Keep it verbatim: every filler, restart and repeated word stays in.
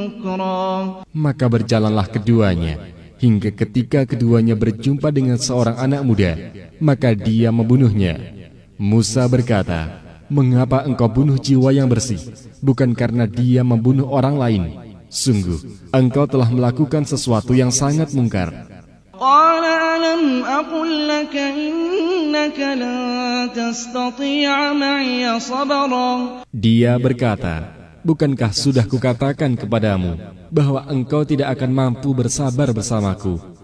نكرا. Maka berjalanlah keduanya hingga ketika keduanya berjumpa dengan seorang anak muda, maka dia membunuhnya. Musa berkata, "Mengapa engkau bunuh jiwa yang bersih, bukan karena dia membunuh orang lain? Sungguh, engkau telah melakukan sesuatu yang sangat mungkar." قال ألم أقل لك إنك لن تستطيع معي صبرا. Dia berkata, "Bukankah sudah kukatakan kepadamu bahwa engkau tidak akan mampu bersabar bersamaku?"